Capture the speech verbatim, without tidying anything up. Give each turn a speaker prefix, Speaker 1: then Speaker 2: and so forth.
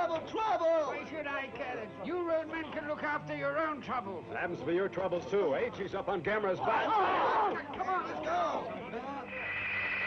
Speaker 1: trouble, trouble!
Speaker 2: Why should I care? You roadmen can look after your own troubles.
Speaker 3: It happens to be your troubles, too, eh? She's up on Gamera's back.
Speaker 1: Come on, let's go!